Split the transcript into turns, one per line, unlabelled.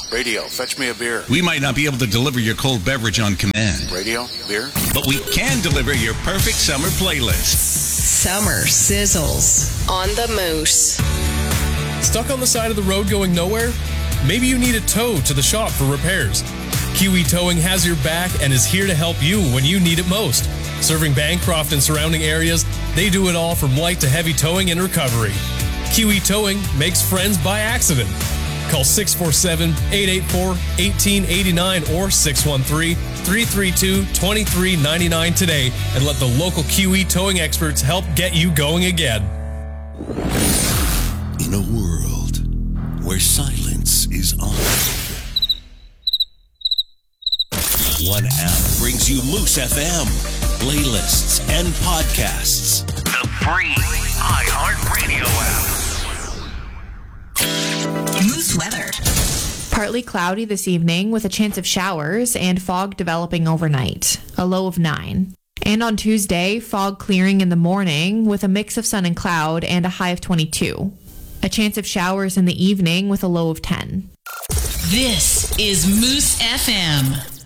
Radio, fetch me a beer.
We might not be able to deliver your cold beverage on command.
Radio, beer.
But we can deliver your perfect summer playlist.
Summer sizzles on the Moose.
Stuck on the side of the road going nowhere? Maybe you need a tow to the shop for repairs. Kiwi Towing has your back and is here to help you when you need it most. Serving Bancroft and surrounding areas, they do it all from light to heavy towing and recovery. Kiwi Towing makes friends by accident. Call 647-884-1889 or 613-332-2399 today and let the local Kiwi Towing experts help get you going again.
In a world where silence is honored, one app brings you Moose FM, playlists, and podcasts.
The free iHeartRadio app.
Moose weather.
Partly cloudy this evening with a chance of showers and fog developing overnight, a low of 9. And on Tuesday, fog clearing in the morning with a mix of sun and cloud and a high of 22. A chance of showers in the evening with a low of 10.
This is Moose FM.